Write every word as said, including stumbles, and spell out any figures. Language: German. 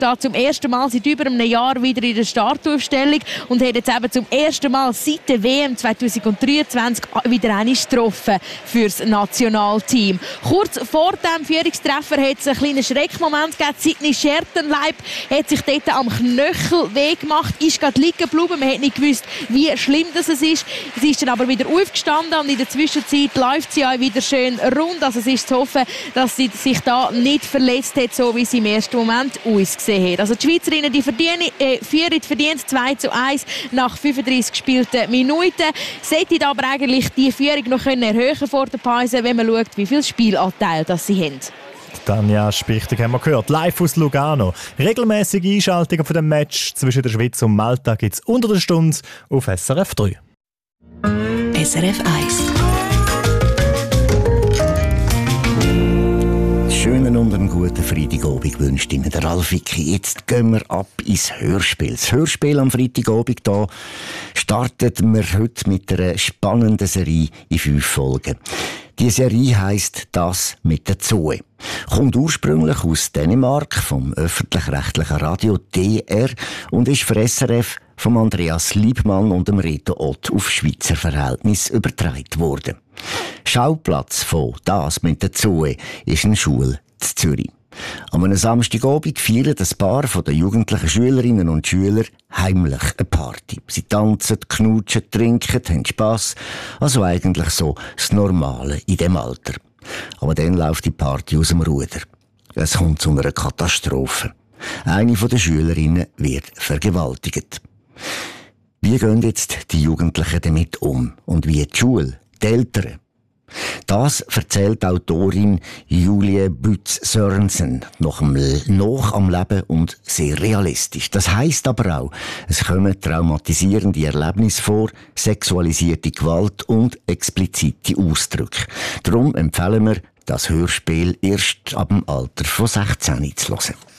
da zum ersten Mal seit über einem Jahr wieder in der Startaufstellung und hat jetzt eben zum ersten Mal seit der W M zwanzig dreiundzwanzig wieder einmal getroffen fürs Nationalteam. Kurz vor dem Führungstreffer hat es einen kleinen Schreckmoment gegeben. Sidney Schertenleib hat sich dort am Knöchel weh gemacht, ist gerade liegen geblieben. Man hat nicht gewusst, wie schlimm das ist. Sie ist dann aber wieder aufgestanden und in der Zwischenzeit läuft sie auch wieder schön rund. Also es ist zu hoffen, dass sie sich da nicht verletzt hat, so wie sie im ersten Moment ausgesehen hat. Also die Schweizerinnen die verdienen, äh, führen verdient zwei zu eins nach fünfunddreissig gespielten Minuten. Sollte aber eigentlich die Führung noch erhöhen vor der Pause, wenn man schaut, wie viel Spielanteil das sie haben. Tanja Spichtig haben wir gehört, live aus Lugano. Regelmäßige Einschaltungen von dem Match zwischen der Schweiz und Malta gibt es unter der Stunde auf S R F drei. S R F eins. Schönen und einen guten Freitagabend wünscht Ihnen der Ralf Wicki. Jetzt gehen wir ab ins Hörspiel. Das Hörspiel am Freitagabend hier startet wir heute mit einer spannenden Serie in fünf Folgen. Die Serie heisst «Das mit der Zoe». Kommt ursprünglich aus Dänemark vom öffentlich-rechtlichen Radio D R und ist für S R F von Andreas Liebmann und dem Reto Ott auf Schweizer Verhältnis übertragen worden. Schauplatz von «Das mit der Zoe» ist eine Schule in Zürich. An einem Samstagabend feiern ein paar von den jugendlichen Schülerinnen und Schüler heimlich eine Party. Sie tanzen, knutschen, trinken, haben Spass. Also eigentlich so das Normale in dem Alter. Aber dann läuft die Party aus dem Ruder. Es kommt zu einer Katastrophe. Eine der Schülerinnen wird vergewaltigt. Wie gehen jetzt die Jugendlichen damit um? Und wie die Schule, die Eltern? Das erzählt Autorin Julie Bütz-Sørensen noch am, noch am Leben und sehr realistisch. Das heisst aber auch, es kommen traumatisierende Erlebnisse vor, sexualisierte Gewalt und explizite Ausdrücke. Darum empfehlen wir, das Hörspiel erst ab dem Alter von sechzehn zu hören.